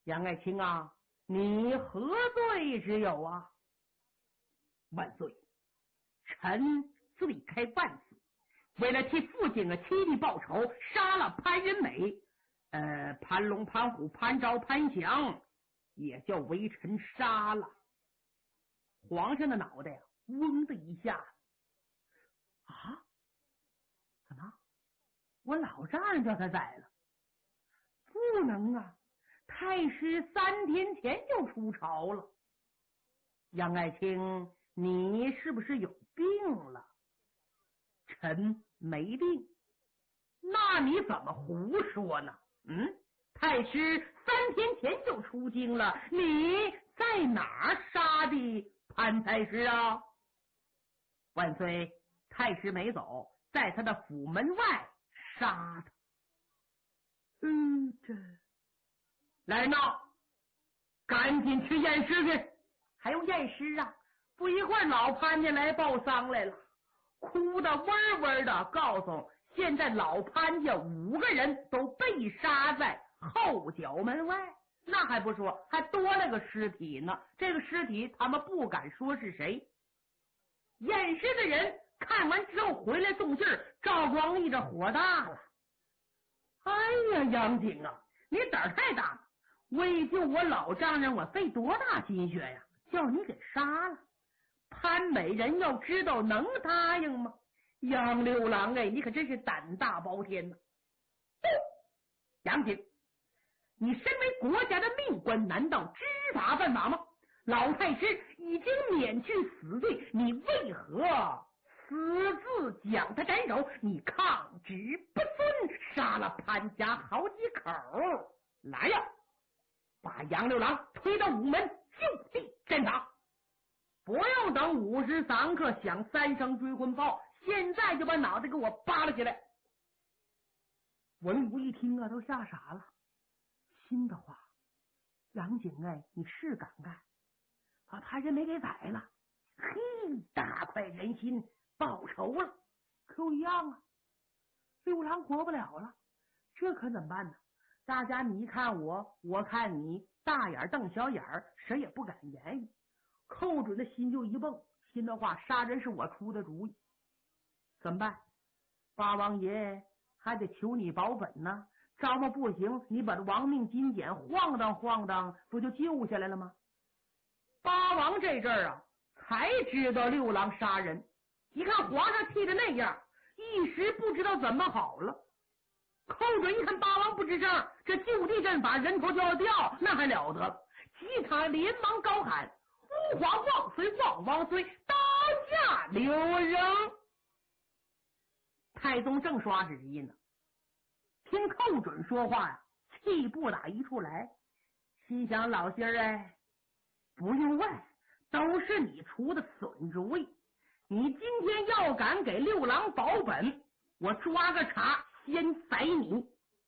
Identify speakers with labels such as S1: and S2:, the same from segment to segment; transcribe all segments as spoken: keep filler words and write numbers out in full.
S1: 杨爱卿啊，你何罪之有啊？万岁，臣罪开万死，为了替父亲和妻弟报仇，杀了潘仁美，呃，潘龙、潘虎、潘昭、潘祥，也叫为臣杀了。皇上的脑袋啊，嗡的一下啊，怎么？我老丈人叫他宰了？不能啊！太师三天前就出朝了。杨爱卿，你是不是有病了？臣没病。那你怎么胡说呢？嗯，太师三天前就出京了，你在哪儿杀的潘太师啊？万岁，太师没走，在他的府门外杀他。嗯，这来人呐，赶紧去验尸去。还用验尸啊？不一会儿老潘家来报丧来了，哭得嗡嗡的，告诉现在老潘家五个人都被杀在后角门外。那还不说，还多了个尸体呢。这个尸体他们不敢说是谁。验尸的人看完之后回来送信儿，赵光义这火大了。哎呀，杨景啊，你胆儿太大了！为救我老丈人，我费多大心血呀，叫你给杀了。潘美人要知道能答应吗？杨六郎哎，你可真是胆大包天呐！杨景，你身为国家的命官，难道知法犯法吗？老太师已经免去死罪，你为何私自将他斩首？你抗旨不遵，杀了潘家好几口。来呀，把杨六郎推到午门，就地侦查。不用等午时三刻响三声追魂炮，现在就把脑袋给我扒拉起来。文武一听啊，都吓傻了，心的话，杨景哎，你是敢干，把潘仁美给宰了，嘿，大快人心，报仇了。可不一样啊，六郎活不了了，这可怎么办呢？大家你看我，我看你，大眼瞪小眼儿，谁也不敢言语。寇准的心就一蹦，心的话，杀人是我出的主意，怎么办？八王爷还得求你保本呢，招么不行，你把这亡命金简晃荡晃荡，不就救下来了吗？八王这阵儿啊，才知道六郎杀人，一看皇上气的那样，一时不知道怎么好了。寇准一看八王不吱声，这就地阵法，人头就要掉，那还了得了！其他连忙高喊：吾皇万岁，万万岁！刀下留人。太宗正刷旨意呢，听寇准说话呀，气不打一处来，心想老心儿哎，不用问，都是你出的损主意。你今天要敢给六郎保本，我抓个茬先宰你。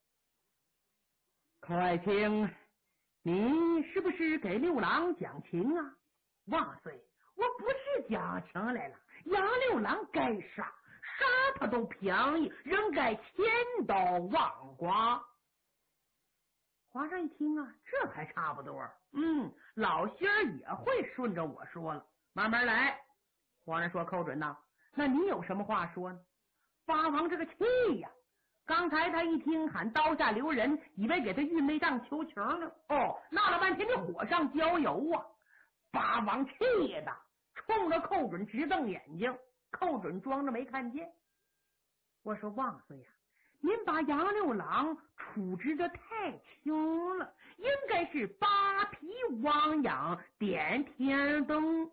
S1: 寇爱卿，你是不是给六郎讲情啊？万岁，我不是讲情来了，杨六郎该杀，杀他都便宜，人该千刀万剐。皇上一听啊，这还差不多，嗯，老仙儿也会顺着我说了，慢慢来。皇上说：寇准呐，那你有什么话说呢？八王这个气呀，刚才他一听喊刀下留人，以为给他玉梅杖求情呢，哦，闹了半天你火上浇油啊！八王气的冲着寇准直瞪眼睛，寇准装着没看见。我说：万岁呀，您把杨六郎处置的太轻了，应该是扒皮汪洋点天灯。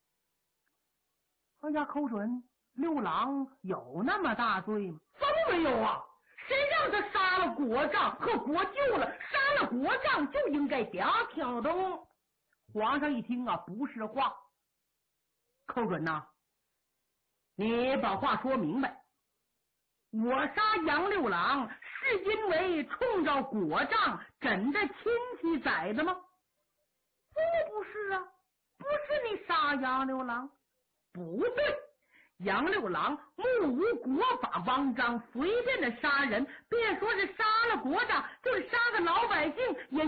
S1: 哎呀，寇准，六郎有那么大罪吗？真没有啊！谁让他杀了国丈和国舅了？杀了国丈就应该点天灯。皇上一听啊，不是话。寇准呐，你把话说明白。我杀杨六郎是因为冲着国丈枕着亲戚宰的吗？不不是啊，不是你杀杨六郎。不对，杨六郎目无国法王章，随便的杀人，别说是杀了国丈，就是杀个老百姓也